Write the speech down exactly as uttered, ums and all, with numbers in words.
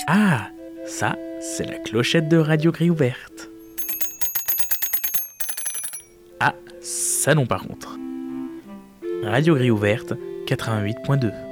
Ah, ça, c'est la clochette de Radio Grille Ouverte. Ah, ça non par contre. Radio Grille Ouverte, quatre-vingt-huit point deux.